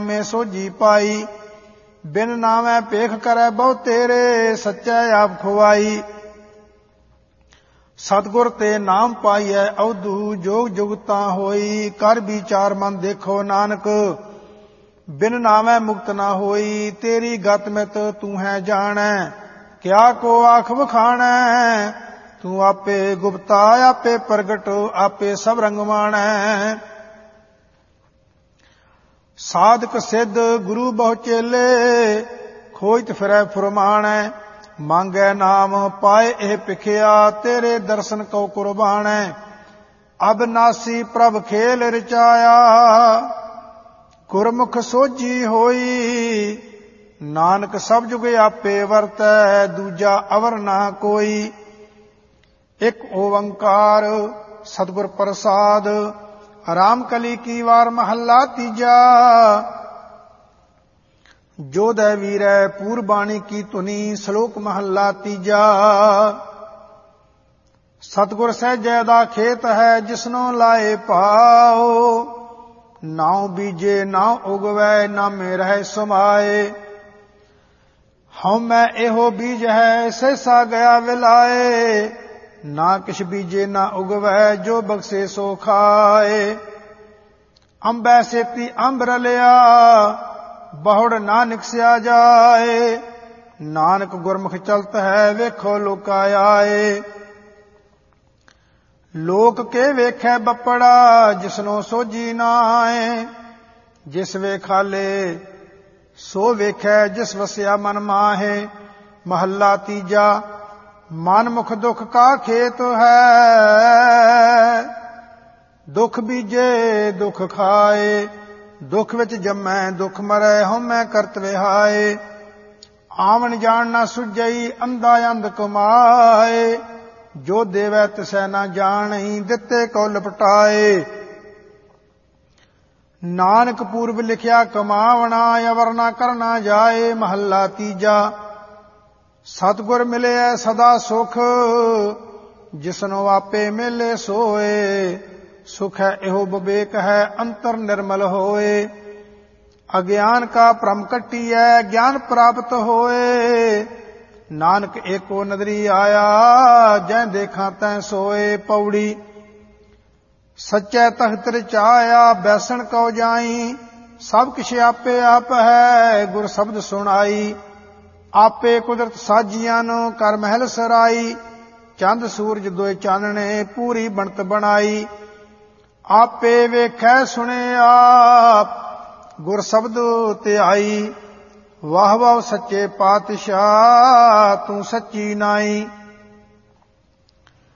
में सोझी पाई। बिन नामै पेख करे बहु तेरे, सच्चै आप खुआई। सतगुर ते नाम पाइयै अवधू, जोग जुगता होई। कर विचार मन देखो नानक, बिन नामै मुक्त ना होई। तेरी गत मित तू है जानै, क्या को आख वखाणै। तू आपे गुप्ता आपे प्रगट, आपे सब रंग माणै। साधक सिद्ध गुरु बहु चेले, खोजत फिरै फुरमाणै। मांगै नाम पाए एह पिखिया, तेरे दर्शन को कुर्बाणै। अबनासी प्रभ खेल रचाया, गुरमुख सोझी होई। नानक सब जुग आपे वरतै, दूजा अवर ना कोई। एक ओंकार सतगुर प्रसाद, राम कली की वार महला तीजा। जोधै वीरै पूरबाणी की धुनी, श्लोक महला तीजा। सतगुर सहजै दा खेत है, जिसनो लाए पाओ। नाउ बीजे नाउ उगवै, नामे रहै समाए। हउमੈ एहो बीज है, सहसा गया विलाए। ना किछ बीजे ना उगवै, जो बख्शे सो खाए। अंबै सेती अंब रलिया, बहुड़ ना निकसिया जाए। नानक गुरमुख चलत है, वेखो लोका आए। लोक के वेखै बपड़ा, जिसनो सोझी नाए। जिस वेखाले सो वेखै, जिस वसिया मन माहे। महला तीजा। मन मुख दुख का खेत है, दुख बीजे दुख खाए। दुख विच जम्मै दुख मरै, हउमੈ करत विहाए। आवन जान ना सुझई, अंधा अंध कमाए। जो देवै तिसै ना जाणई, दिते को लपटाए। नानक पूर्व लिखिया कमावना, अवर ना करना जाए। महला तीजा। सतगुर मिले सदा सुख, जिसनो आपे मिले सोए। सुख है एहो विवेक है, अंतर निर्मल होए। अज्ञान का भ्रम कटियै, ज्ञान प्राप्त होए। नानक एको नदरी आया, जै देखा तै सोए। पौड़ी। सच्चै तख्त रचाया, बैसन को जाई। सब किछ आपे आप है, गुर शब्द सुनाई। आपे कुदरत साजियां नो, कर महल सराई। चंद सूरज दोए चानणे, पूरी बनत बनाई। आपे वेखै सुने आप, गुर शब्द ਧਿਆਈ। वाह वाह सच्चे पातशाह, तू सच्ची नाई।